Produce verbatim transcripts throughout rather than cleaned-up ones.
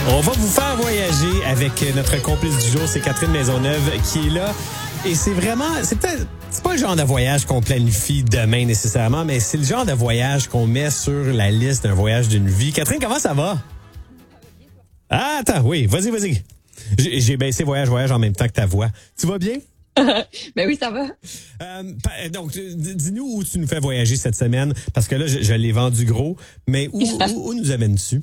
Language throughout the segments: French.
On va vous faire voyager avec notre complice du jour, c'est Catherine Maisonneuve qui est là. Et c'est vraiment, c'est peut-être, c'est pas le genre de voyage qu'on planifie demain nécessairement, mais c'est le genre de voyage qu'on met sur la liste d'un voyage d'une vie. Catherine, comment ça va? Ah, attends, oui, vas-y, vas-y. J'ai, j'ai baissé voyage, voyage en même temps que ta voix. Tu vas bien? Ben oui, ça va. Euh, donc, dis-nous où tu nous fais voyager cette semaine, parce que là, je, je l'ai vendu gros, mais où, où, où nous amènes-tu?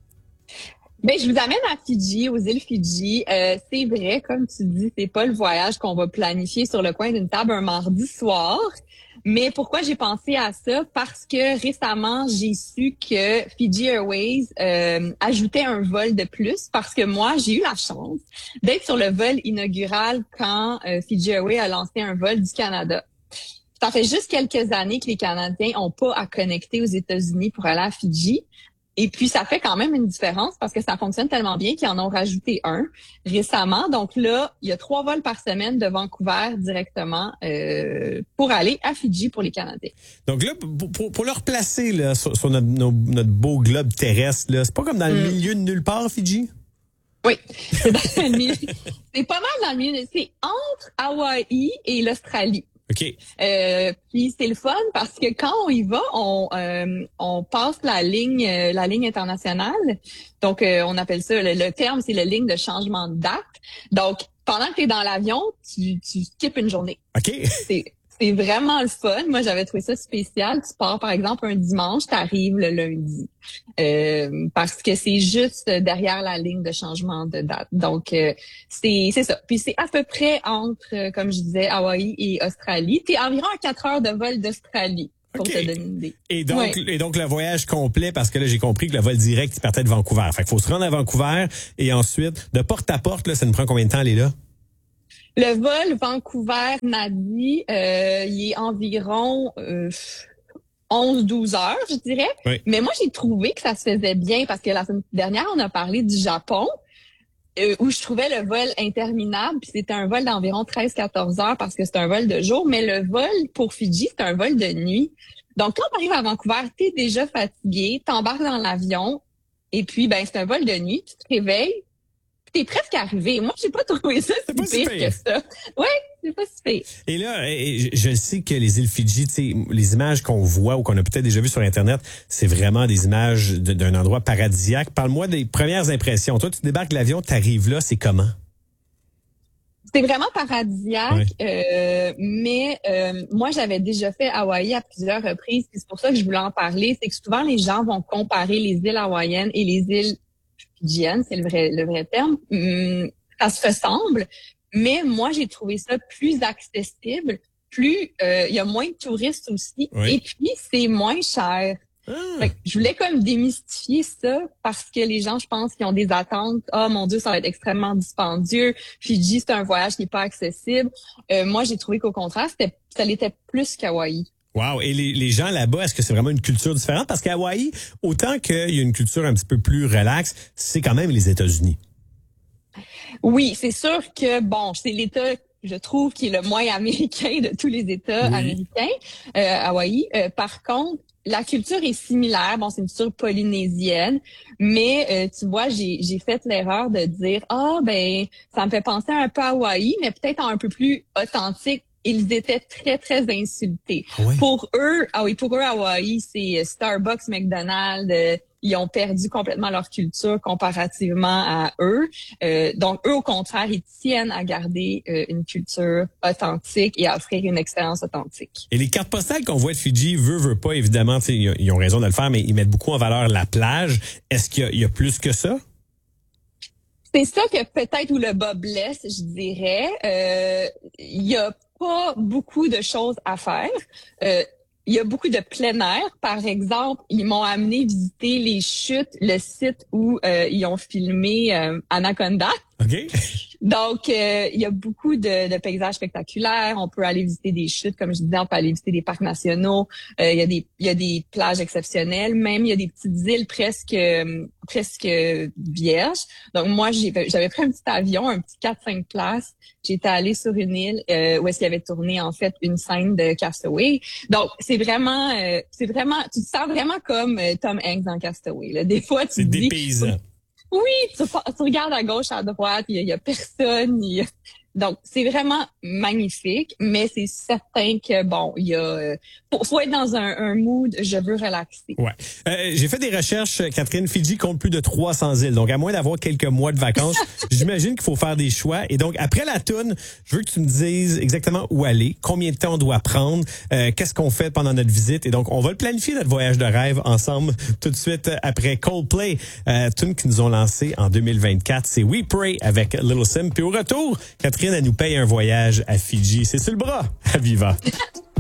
Ben, je vous amène à Fidji, aux îles Fidji. Euh, c'est vrai, comme tu dis, c'est pas le voyage qu'on va planifier sur le coin d'une table un mardi soir. Mais pourquoi j'ai pensé à ça? Parce que récemment, j'ai su que Fiji Airways euh, ajoutait un vol de plus parce que moi, j'ai eu la chance d'être sur le vol inaugural quand euh, Fiji Airways a lancé un vol du Canada. Ça fait juste quelques années que les Canadiens ont pas à connecter aux États-Unis pour aller à Fidji. Et puis, ça fait quand même une différence parce que ça fonctionne tellement bien qu'ils en ont rajouté un récemment. Donc là, il y a trois vols par semaine de Vancouver directement euh, pour aller à Fidji pour les Canadiens. Donc là, pour, pour, pour le replacer là, sur, sur notre, nos, notre beau globe terrestre, là, c'est pas comme dans le mm. milieu de nulle part, Fidji? Oui, c'est, dans le milieu, c'est pas mal dans le milieu. C'est entre Hawaï et l'Australie. OK. Euh, puis c'est le fun parce que quand on y va, on euh, on passe la ligne euh, la ligne internationale. Donc euh, on appelle ça le, le terme c'est la ligne de changement de date. Donc pendant que tu es dans l'avion, tu tu skippes une journée. OK. C'est c'est vraiment le fun. Moi, j'avais trouvé ça spécial. Tu pars, par exemple, un dimanche, tu arrives le lundi. Euh, parce que c'est juste derrière la ligne de changement de date. Donc, euh, c'est c'est ça. Puis c'est à peu près entre, comme je disais, Hawaï et Australie. Tu es environ à quatre heures de vol d'Australie. Pour okay. te donner une idée. Et donc, ouais. et donc, le voyage complet, parce que là, j'ai compris que le vol direct, il partait de Vancouver. Fait qu'il faut se rendre à Vancouver et ensuite, de porte à porte, là, ça nous prend combien de temps aller là? Le vol Vancouver-Nadi, euh, il est environ euh, onze douze heures, je dirais. Oui. Mais moi, j'ai trouvé que ça se faisait bien parce que la semaine dernière, on a parlé du Japon, euh, où je trouvais le vol interminable. Puis c'était un vol d'environ treize quatorze heures parce que c'est un vol de jour. Mais le vol pour Fidji, c'est un vol de nuit. Donc, quand on arrive à Vancouver, t'es déjà fatigué, t'embarques dans l'avion. Et puis, ben c'est un vol de nuit. Tu te réveilles. T'es presque arrivé. Moi, j'ai pas trouvé ça si pire, si pire que ça. Ouais, c'est pas si pire. Et là, je sais que les îles Fidji, tu sais, les images qu'on voit ou qu'on a peut-être déjà vues sur Internet, c'est vraiment des images d'un endroit paradisiaque. Parle-moi des premières impressions. Toi, tu débarques de l'avion, t'arrives là, c'est comment? C'est vraiment paradisiaque, ouais. euh, mais euh, moi, j'avais déjà fait Hawaï à plusieurs reprises. C'est pour ça que je voulais en parler. C'est que souvent, les gens vont comparer les îles hawaïennes et les îles fidjiennes, c'est le vrai le vrai terme. Hum, ça se ressemble, mais moi j'ai trouvé ça plus accessible, plus euh, il y a moins de touristes aussi, oui. Et puis c'est moins cher. Ah. Fait que je voulais comme démystifier ça parce que les gens, je pense, qui ont des attentes. Ah, oh, mon Dieu, ça va être extrêmement dispendieux. Fidji, c'est un voyage qui n'est pas accessible. Euh, moi, j'ai trouvé qu'au contraire, c'était ça l'était plus qu'Hawaï. Wow. Et les, les gens là-bas, est-ce que c'est vraiment une culture différente? Parce qu'à Hawaï, autant qu'il y a une culture un petit peu plus relaxe, c'est quand même les États-Unis. Oui, c'est sûr que, bon, c'est l'État, je trouve, qui est le moins américain de tous les États oui. américains, euh, Hawaï. Euh, par contre, la culture est similaire. Bon, c'est une culture polynésienne, mais euh, tu vois, j'ai j'ai fait l'erreur de dire ah ben ça me fait penser un peu à Hawaï, mais peut-être un peu plus authentique. Ils étaient très, très insultés. Oui. Pour eux, ah oui, pour eux, Hawaï, c'est Starbucks, McDonald's, euh, ils ont perdu complètement leur culture comparativement à eux. Euh, donc, eux, au contraire, ils tiennent à garder euh, une culture authentique et à offrir une expérience authentique. Et les cartes postales qu'on voit de Fidji, veut, veut pas, évidemment, ils ont raison de le faire, mais ils mettent beaucoup en valeur la plage. Est-ce qu'il y a, il y a plus que ça? C'est ça que peut-être où le bas blesse, je dirais. Euh, il y a pas beaucoup de choses à faire. Euh, il y a beaucoup de plein air. Par exemple, ils m'ont amené visiter les chutes, le site où euh, ils ont filmé euh, Anaconda. OK. Donc, euh, il y a beaucoup de, de paysages spectaculaires. On peut aller visiter des chutes, comme je disais, on peut aller visiter des parcs nationaux. Euh, il y a des, il y a des plages exceptionnelles. Même, il y a des petites îles presque, euh, presque vierges. Donc, moi, j'ai, j'avais pris un petit avion, un petit quatre cinq places. J'étais allée sur une île euh, où est-ce qu'il y avait tourné, en fait, une scène de Castaway. Donc, c'est vraiment, euh, c'est vraiment, tu te sens vraiment comme euh, Tom Hanks dans Castaway, là. Des fois, tu c'est te dis... dépaysant. Oui, tu, tu regardes à gauche, à droite, il y, y a personne. Y a... Donc, c'est vraiment magnifique, mais c'est certain que, bon, il y a... Euh, faut, faut être dans un, un mood, je veux relaxer. Ouais. Euh, j'ai fait des recherches, Catherine. Fidji compte plus de trois cents îles. Donc, à moins d'avoir quelques mois de vacances, j'imagine qu'il faut faire des choix. Et donc, après la toune, je veux que tu me dises exactement où aller, combien de temps on doit prendre, euh, qu'est-ce qu'on fait pendant notre visite. Et donc, on va le planifier, notre voyage de rêve, ensemble, tout de suite après Coldplay, euh, tune qu'ils nous ont lancé en deux mille vingt-quatre. C'est We Pray avec Little Sim. Puis au retour, Catherine, elle nous paye un voyage à Fidji. C'est sur le bras, à Viva.